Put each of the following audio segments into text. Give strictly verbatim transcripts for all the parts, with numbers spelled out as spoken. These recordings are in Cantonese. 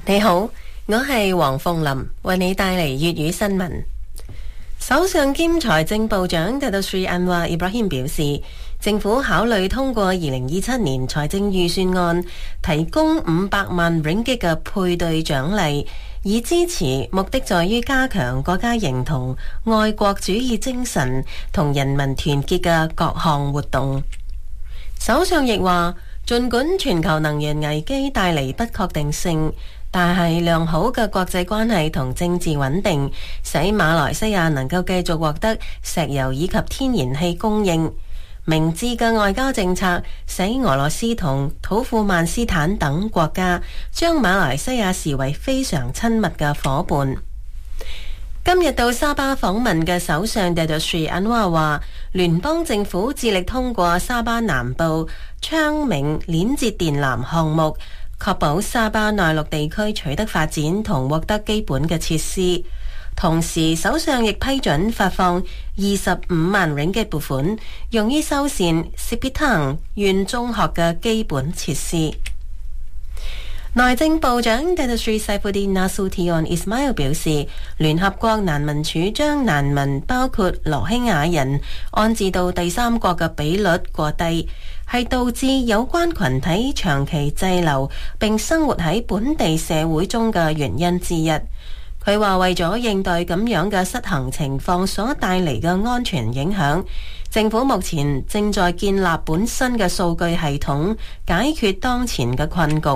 你好，我係黃鳳琳，為你帶嚟粵語新聞。首相兼財政部長 Datuk Seri Anwar Ibrahim 表示，政府考慮通過二零二七年財政預算案提供五百萬 ringgit 嘅配對獎勵，以支持目的在於加強國家認同、愛國主義精神同人民團結嘅各項活動。首相亦話，儘管全球能源危機帶嚟不確定性，但係良好嘅國際關係同政治穩定，使馬來西亞能夠繼續獲得石油以及天然氣供應。明智嘅外交政策使俄羅斯同土庫曼斯坦等國家將馬來西亞視為非常親密嘅夥伴。今日到沙巴訪問嘅首相 Datuk Seri Anwar 話，聯邦政府致力通過沙巴南部昌明鏈接電纜項目，確保沙巴內陸地區取得發展同獲得基本嘅設施。同時，首相亦批准發放二十五萬 ringgit 撥款，用於修繕 Sipitang 縣中學嘅基本設施。內政部長 Datuk Seri Saifuddin Nasution Ismail 表示，聯合國難民署將難民包括羅興亞人安置到第三國嘅比率過低，係導致有關群體長期滯留並生活喺本地社會中嘅原因之一。佢話為咗應對咁樣嘅失衡情況所帶嚟嘅安全影響，政府目前正在建立本身嘅數據系統，解決當前嘅困局。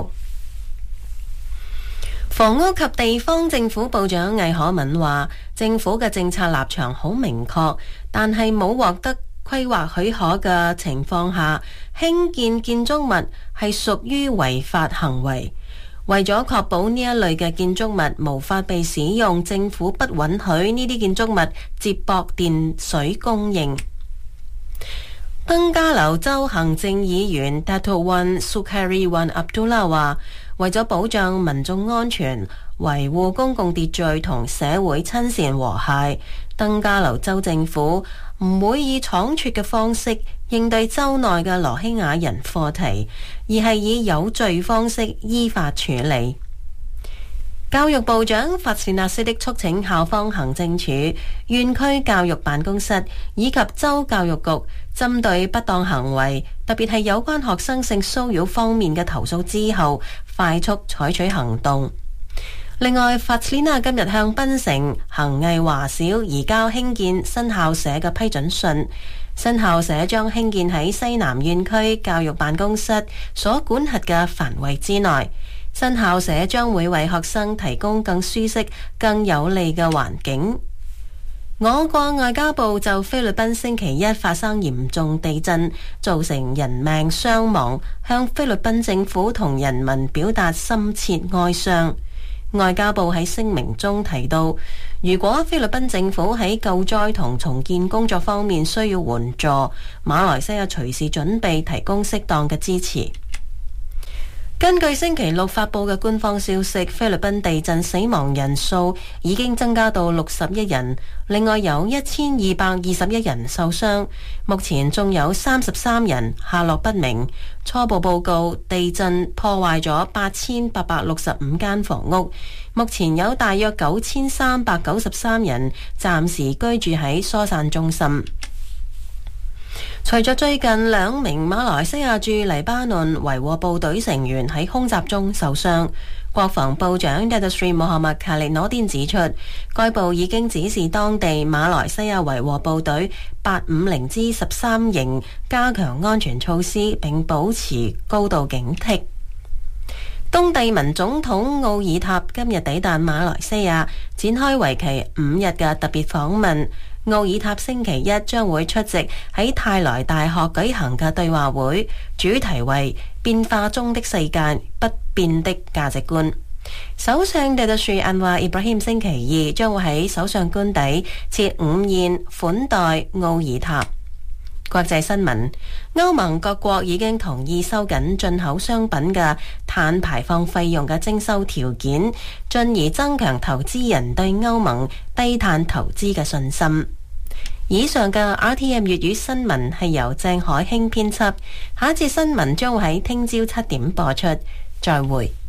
房屋及地方政府部長魏可敏話，政府嘅政策立場好明確，但係冇獲得規劃許可嘅情況下，興建建築物係屬於違法行為。為咗確保呢一類嘅建築物無法被使用，政府不允許呢啲建築物接駁電水供應。登嘉樓州行政議員 Dato' Wan Sukari Wan Abdullah 話，為咗保障民眾安全、維護公共秩序同社會親善和諧，登嘉樓州政府唔會以倉促嘅方式應對州內嘅羅興亞人課題，而係以有序方式依法處理。教育部長法斯納斯的促請校方行政處、縣區教育辦公室以及州教育局針對不當行為，特別係有關學生性騷擾方面嘅投訴之後，快速採取行動。另外，法斯納今日向檳城恒毅華小移交興建新校舍嘅批准信，新校舍將興建喺西南縣區教育辦公室所管轄嘅範圍之內。新校舍將會為學生提供更舒適、更有利嘅環境。我國外交部就菲律賓星期一發生嚴重地震，造成人命傷亡，向菲律賓政府同人民表達深切哀傷。外交部喺聲明中提到，如果菲律賓政府喺救災同重建工作方面需要援助，馬來西亞隨時準備提供適當嘅支持。根據星期六發佈嘅官方消息，菲律賓地震死亡人數已經增加到六十一人，另外有一千二百二十一人受傷，目前仲有三十三人下落不明。初步報告，地震破壞咗八千八百六十五間房屋，目前有大約九千三百九十三人暫時居住喺疏散中心。隨着最近兩名馬來西亞駐黎巴嫩維和部隊成員喺空襲中受傷，國防部長 Datuk Seri Mohammad Khalid Nordin 指出，該部已經指示當地馬來西亞維和部隊八五零之十三營加強安全措施，並保持高度警惕。東帝汶總統奧爾塔今日抵達馬來西亞，展開為期五日嘅特別訪問。奧爾塔星期一將會出席喺泰來大學舉行嘅對話會，主題為變化中的世界，不變的價值觀。首相 Datuk Seri Anwar Ibrahim 星期二將會喺首相官邸設午宴款待奧爾塔。國際新聞：歐盟各國已經同意收緊進口商品嘅碳排放費用嘅徵收條件，進而增強投資人對歐盟低碳投資嘅信心。以上嘅 R T M 粵語新聞係由鄭海興編輯，下一節新聞將會喺聽朝七點播出。再會。